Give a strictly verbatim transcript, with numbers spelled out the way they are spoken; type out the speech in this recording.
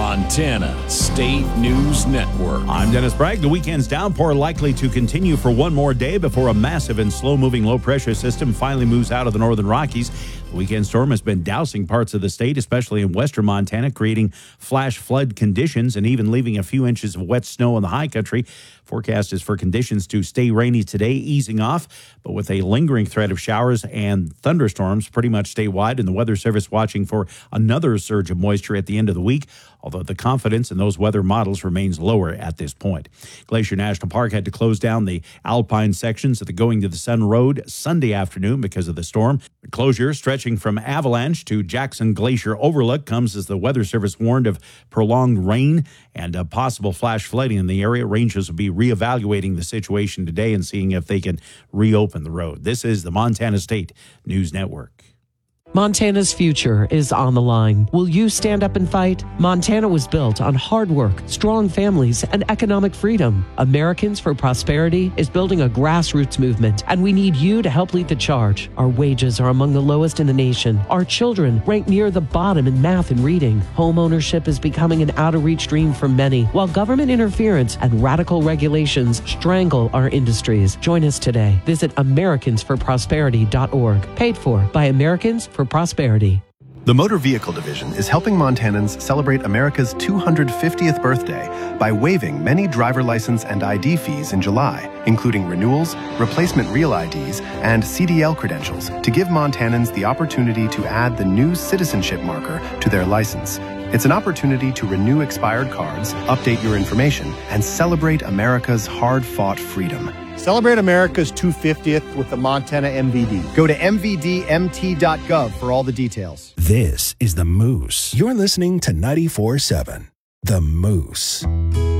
Montana State News Network. I'm Dennis Bragg. The weekend's downpour likely to continue for one more day before a massive and slow-moving low-pressure system finally moves out of the northern Rockies. The weekend storm has been dousing parts of the state, especially in western Montana, creating flash flood conditions and even leaving a few inches of wet snow in the high country. Forecast is for conditions to stay rainy today, easing off, but with a lingering threat of showers and thunderstorms pretty much statewide, and the Weather Service watching for another surge of moisture at the end of the week, although the confidence in those weather models remains lower at this point. Glacier National Park had to close down the alpine sections of the Going to the Sun Road Sunday afternoon because of the storm. The closure, stretching from Avalanche to Jackson Glacier Overlook, comes as the Weather Service warned of prolonged rain and a possible flash flooding in the area. Rangers will be reevaluating the situation today and seeing if they can reopen the road. This is the Montana State News Network. Montana's future is on the line. Will you stand up and fight? Montana was built on hard work, strong families, and economic freedom. Americans for Prosperity is building a grassroots movement, and we need you to help lead the charge. Our wages are among the lowest in the nation. Our children rank near the bottom in math and reading. Home ownership is becoming an out-of-reach dream for many, while government interference and radical regulations strangle our industries. Join us today. Visit Americans for Prosperity dot org. Paid for by Americans for Prosperity. The Motor Vehicle Division is helping Montanans celebrate America's two hundred fiftieth birthday by waiving many driver license and I D fees in July, including renewals, replacement real I Ds, and C D L credentials to give Montanans the opportunity to add the new citizenship marker to their license. It's an opportunity to renew expired cards, update your information, and celebrate America's hard-fought freedom. Celebrate America's two hundred fiftieth with the Montana M V D. Go to M V D M T dot gov for all the details. This is The Moose. You're listening to ninety-four point seven The Moose.